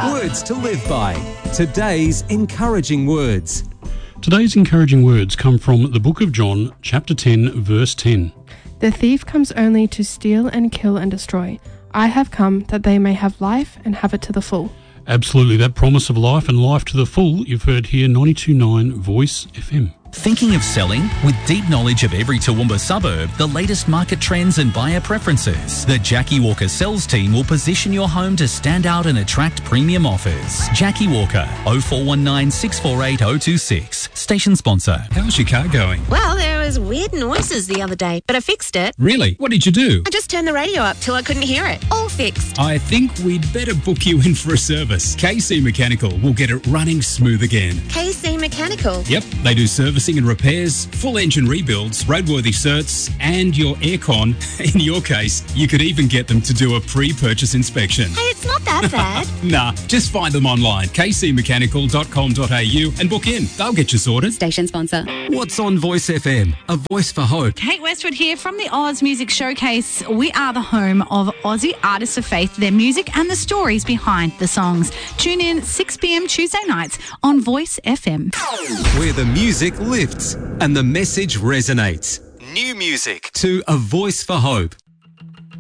Words to live by. Today's encouraging words. Today's encouraging words come from the book of John, chapter 10, verse 10. The thief comes only to steal and kill and destroy. I have come that they may have life and have it to the full. Absolutely, that promise of life and life to the full, you've heard here, 92.9 Voice FM. Thinking of selling? With deep knowledge of every Toowoomba suburb, the latest market trends and buyer preferences, the Jackie Walker sales team will position your home to stand out and attract premium offers. Jackie Walker, 0419 648 026. Station sponsor. How's your car going? Well, there was weird noises the other day, but I fixed it. Really? What did you do? I just turned the radio up till I couldn't hear it. All fixed. I think we'd better book you in for a service. KC Mechanical will get it running smooth again. KC Mechanical? Yep, they do servicing and repairs, full engine rebuilds, roadworthy certs, and your aircon. In your case, you could even get them to do a pre-purchase inspection. Hey, it's not that bad. Nah, just find them online, kcmechanical.com.au, and book in. They'll get you sorted. Station sponsor. What's on Voice FM? A voice for hope. Kate Westwood here from the Oz Music Showcase. We are the home of Aussie artists of faith, their music and the stories behind the songs. Tune in 6 p.m. Tuesday nights on Voice FM. Where the music lifts and the message resonates. New music to A Voice for Hope.